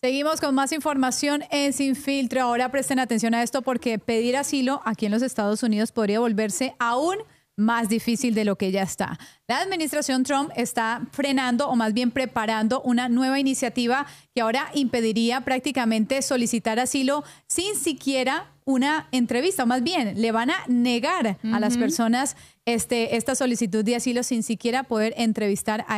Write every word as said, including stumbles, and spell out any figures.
Seguimos con más información en Sin Filtro. Ahora presten atención a esto porque pedir asilo aquí en los Estados Unidos podría volverse aún más difícil de lo que ya está. La administración Trump está frenando o más bien preparando una nueva iniciativa que ahora impediría prácticamente solicitar asilo sin siquiera una entrevista, o más bien le van a negar uh-huh. a las personas este, esta solicitud de asilo sin siquiera poder entrevistar a